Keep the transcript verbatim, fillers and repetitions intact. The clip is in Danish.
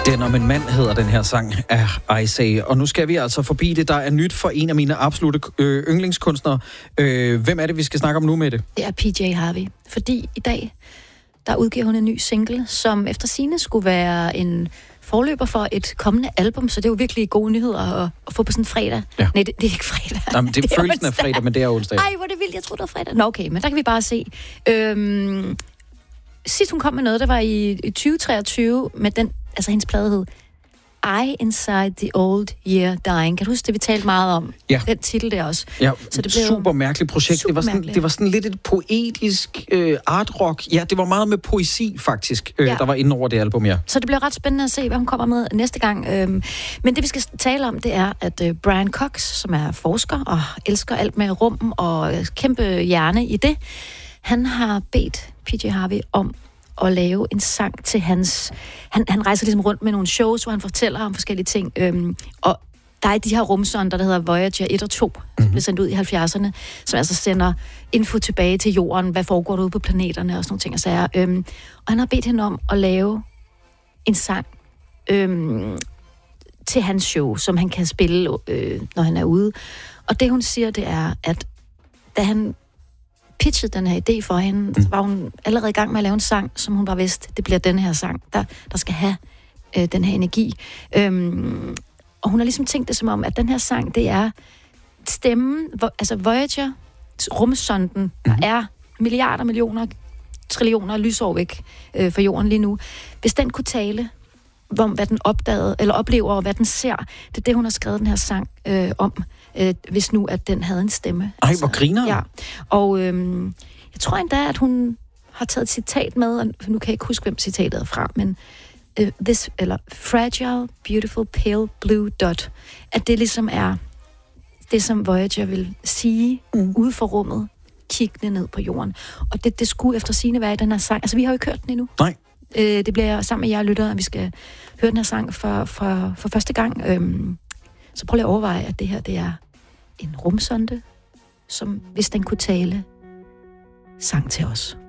Den om en mand hedder den her sang af Isay. Og nu skal vi altså forbi det, der er nyt for en af mine absolutte øh, yndlingskunstnere. Øh, hvem er det, vi skal snakke om nu med det? Det er P J Harvey. Fordi i dag, der udgiver hun en ny single, som efter sigende skulle være en forløber for et kommende album. Så det er jo virkelig gode nyheder at, at få på sådan en fredag. Ja. Nej, det, det er ikke fredag. Jamen, det er, det er følelsen af fredag, men det er onsdag. Ej, hvor er det vildt. Jeg troede, det var fredag. Nå, okay, men der kan vi bare se. Øhm, sidst hun kom med noget, der var i, i tyve treogtyve med den, altså hendes plade hed I Inside the Old Year Dying. Kan du huske det, vi talte meget om? Ja. Den titel der også. Ja, så det blev super mærkeligt projekt. Super det, var sådan, mærkeligt. det var sådan lidt et poetisk øh, art rock. Ja, det var meget med poesi, faktisk, øh, ja. der var inde over det album, ja. Så det bliver ret spændende at se, hvad hun kommer med næste gang. Øhm, men det, vi skal tale om, det er, at øh, Brian Cox, som er forsker og elsker alt med rum og øh, kæmpe hjerne i det, han har bedt P J Harvey om at lave en sang til hans... Han, han rejser ligesom rundt med nogle shows, hvor han fortæller om forskellige ting. Øhm, og der er de her rumsonder, der hedder Voyager et og to, mm-hmm. som blev sendt ud i halvfjerdserne, som altså sender info tilbage til jorden, hvad foregår der ude på planeterne og sådan nogle ting og sager. Øhm, og han har bedt hende om at lave en sang øhm, til hans show, som han kan spille, øh, når han er ude. Og det, hun siger, det er, at da han pitchede den her idé for hende, mm. så var hun allerede i gang med at lave en sang, som hun bare vidste, det bliver den her sang, der, der skal have øh, den her energi. Øhm, og hun har ligesom tænkt det som om, at den her sang, det er stemmen, hvor, altså Voyager, rumsonden, mm. der er milliarder, millioner, trillioner lysår væk øh, fra jorden lige nu. Hvis den kunne tale om, hvad den opdagede, eller oplever, og hvad den ser, det er det, hun har skrevet den her sang øh, om, øh, hvis nu, at den havde en stemme. Ej, hvor griner. Ja, og øh, jeg tror endda, at hun har taget et citat med, og nu kan jeg ikke huske, hvem citatet er fra, men uh, this, eller fragile, beautiful, pale blue dot, at det ligesom er det, som Voyager vil sige mm. ude for rummet, kiggende ned på jorden. Og det, det skulle efter sigende være i den her sang. Altså, vi har jo ikke hørt den endnu. Nej. Øh, det bliver sammen med jer lyttere, at vi skal høre den her sang for, for, for første gang. Øhm, så prøv lige at overveje, at det her, det er en rumsonde, som, hvis den kunne tale, sang til os.